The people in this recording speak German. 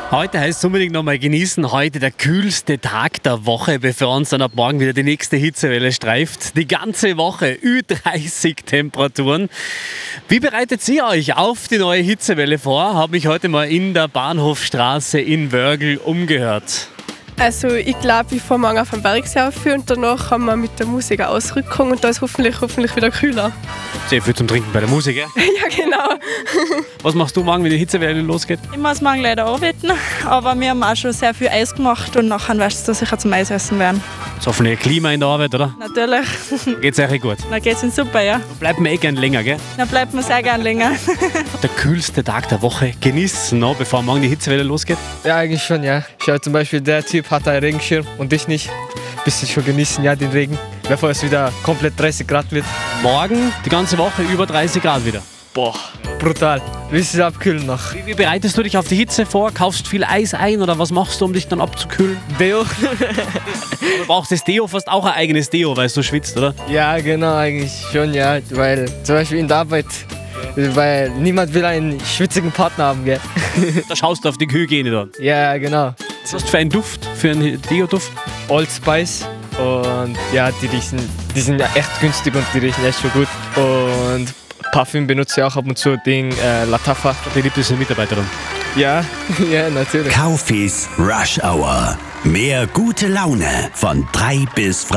Heute heißt es unbedingt noch mal genießen. Heute der kühlste Tag der Woche, bevor uns dann ab morgen wieder die nächste Hitzewelle streift. Die ganze Woche Ü30 Temperaturen. Wie bereitet ihr euch auf die neue Hitzewelle vor? Habe mich heute mal in der Bahnhofstraße in Wörgl umgehört. Also ich glaube, ich fahre morgen auf den Bergsaufe und danach haben wir mit der Musik eine Ausrückung und da ist hoffentlich wieder kühler. Sehr viel zum Trinken bei der Musik, gell? Ja, genau. Was machst du morgen, wenn die Hitzewelle losgeht? Ich muss morgen leider arbeiten, aber wir haben auch schon sehr viel Eis gemacht und nachher wirst du sicher zum Eisessen werden. Ist hoffentlich Klima in der Arbeit, oder? Natürlich. Geht's euch gut? Dann geht's Ihnen super, ja. Bleibt mir gern länger, gell? Dann bleibt man sehr gern länger. Der kühlste Tag der Woche genießen noch, bevor morgen die Hitzewelle losgeht. Ja, eigentlich schon, ja. Schau, zum Beispiel der Typ hat einen Regenschirm und ich nicht. Bisschen schon genießen, ja, den Regen, bevor es wieder komplett 30 Grad wird. Morgen die ganze Woche über 30 Grad wieder. Boah, brutal. Willst du abkühlen noch? Wie bereitest du dich auf die Hitze vor? Kaufst viel Eis ein oder was machst du, um dich dann abzukühlen? Deo? Du brauchst das Deo fast auch ein eigenes Deo, weil du schwitzt, oder? Ja, genau, eigentlich schon, ja. Weil zum Beispiel in der Arbeit, weil niemand will einen schwitzigen Partner haben, gell? Da schaust du auf die Hygiene dann. Ja, genau. Was hast du für einen Duft, für einen Deo-Duft? Old Spice und ja, die sind ja echt günstig und die riechen echt schon gut. Und Parfüm benutze ich auch ab und zu, den Latafa. Die liebste Mitarbeiterin. Ja, ja, natürlich. Kaufis Rush Hour. Mehr gute Laune von 3 bis Freitag.